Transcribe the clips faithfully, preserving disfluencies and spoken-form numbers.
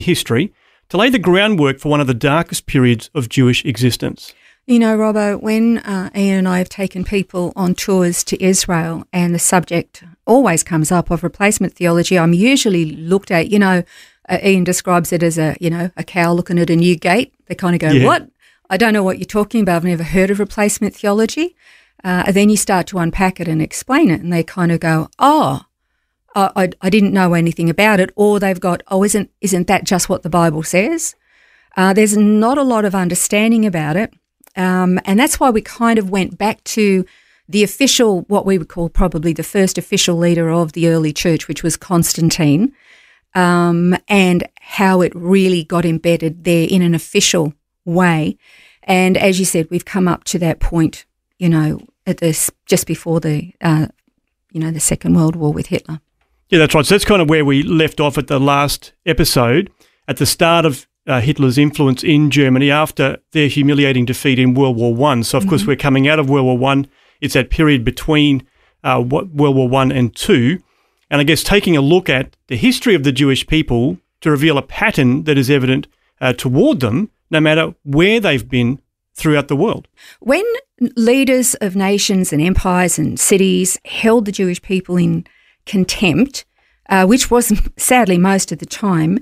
history to lay the groundwork for one of the darkest periods of Jewish existence. You know, Robbo, when uh, Ian and I have taken people on tours to Israel and the subject always comes up of replacement theology, I'm usually looked at, you know, uh, Ian describes it as a, you know, a cow looking at a new gate. They kind of go, Yeah. what? I don't know what you're talking about. I've never heard of replacement theology. Uh, and then you start to unpack it and explain it and they kind of go, oh, I, I, I didn't know anything about it. Or they've got, oh, isn't, isn't that just what the Bible says? Uh, there's not a lot of understanding about it. Um, and that's why we kind of went back to the official, what we would call probably the first official leader of the early church, which was Constantine, um, and how it really got embedded there in an official way. And as you said, we've come up to that point, you know, at this just before the, uh, you know, the Second World War with Hitler. Yeah, that's right. So that's kind of where we left off at the last episode, at the start of Uh, Hitler's influence in Germany after their humiliating defeat in World War One. So, of mm-hmm. course, we're coming out of World War One. It's that period between uh, World War One and Two. And I guess taking a look at the history of the Jewish people to reveal a pattern that is evident uh, toward them, no matter where they've been throughout the world. When leaders of nations and empires and cities held the Jewish people in contempt, uh, which was sadly most of the time,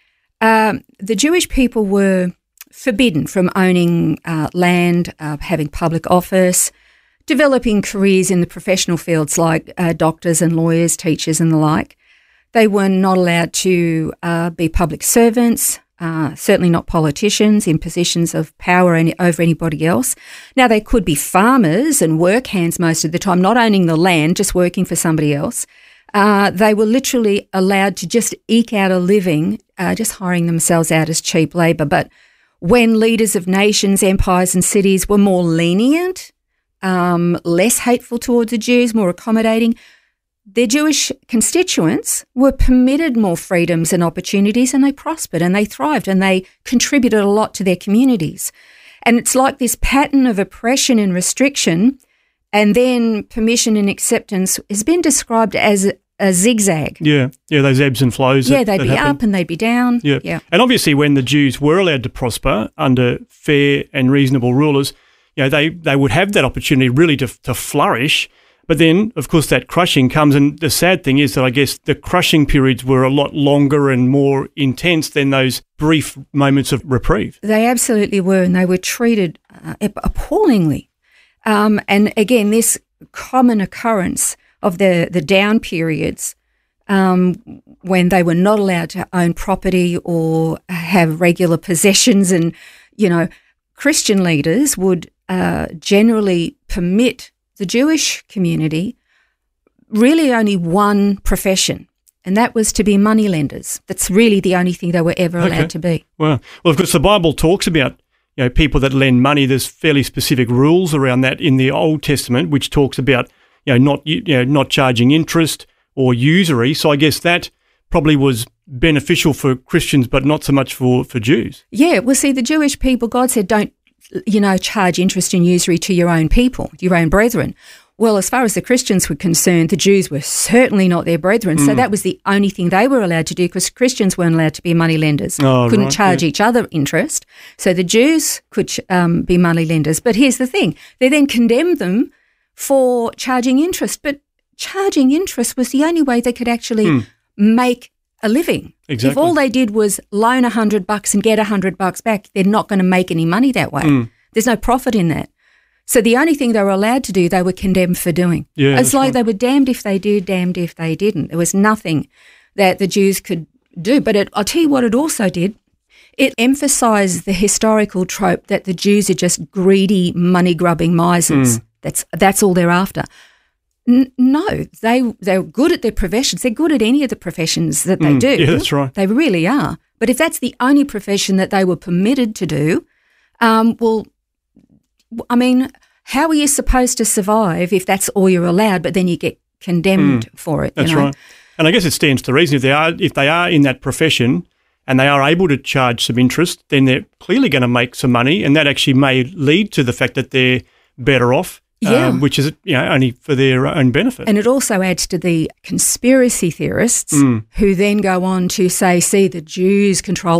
Um, the Jewish people were forbidden from owning uh, land, uh, having public office, developing careers in the professional fields like uh, doctors and lawyers, teachers and the like. They were not allowed to uh, be public servants, uh, certainly not politicians in positions of power any, over anybody else. Now, they could be farmers and work hands most of the time, not owning the land, just working for somebody else. Uh, they were literally allowed to just eke out a living, uh, just hiring themselves out as cheap labour. But when leaders of nations, empires and cities were more lenient, um, less hateful towards the Jews, more accommodating, their Jewish constituents were permitted more freedoms and opportunities, and they prospered and they thrived and they contributed a lot to their communities. And it's like this pattern of oppression and restriction and then permission and acceptance has been described as a, a zigzag. Yeah, yeah, those ebbs and flows. Yeah, that, they'd that be happen. up and they'd be down. Yeah. yeah. And obviously when the Jews were allowed to prosper under fair and reasonable rulers, you know, they, they would have that opportunity really to, to flourish. But then, of course, that crushing comes, and the sad thing is that I guess the crushing periods were a lot longer and more intense than those brief moments of reprieve. They absolutely were, and they were treated uh, appallingly. Um, and again, this common occurrence of the, the down periods um, when they were not allowed to own property or have regular possessions, and, you know, Christian leaders would uh, generally permit the Jewish community really only one profession, and that was to be moneylenders. That's really the only thing they were ever allowed okay. to be. Well, well, of course, the Bible talks about, you know, people that lend money. There's fairly specific rules around that in the Old Testament, which talks about, you know, not you know not charging interest or usury. So I guess that probably was beneficial for Christians, but not so much for, for Jews. Yeah, well, see, the Jewish people, God said, don't, you know, charge interest and usury to your own people, your own brethren. Well, as far as the Christians were concerned, the Jews were certainly not their brethren. Mm. So that was the only thing they were allowed to do, because Christians weren't allowed to be money lenders, oh, couldn't right, charge yeah. each other interest. So the Jews could um, be money lenders. But here's the thing, they then condemned them for charging interest. But charging interest was the only way they could actually mm. make a living. Exactly. If all they did was loan a hundred bucks and get a hundred bucks back, they're not going to make any money that way. Mm. There's no profit in that. So the only thing they were allowed to do, they were condemned for doing. Yeah, it's like right. they were damned if they did, damned if they didn't. There was nothing that the Jews could do. But it, I'll tell you what it also did. It emphasised the historical trope that the Jews are just greedy, money-grubbing misers. Mm. That's that's all they're after. N- no, they, they're good at their professions. They're good at any of the professions that they mm. do. Yeah, that's right. They really are. But if that's the only profession that they were permitted to do, um, well, I mean, how are you supposed to survive if that's all you're allowed, but then you get condemned mm, for it? That's you know? right. And I guess it stands to reason if they are if they are in that profession and they are able to charge some interest, then they're clearly going to make some money, and that actually may lead to the fact that they're better off Yeah. um, which is you know only for their own benefit. And it also adds to the conspiracy theorists Mm. who then go on to say, see, the Jews control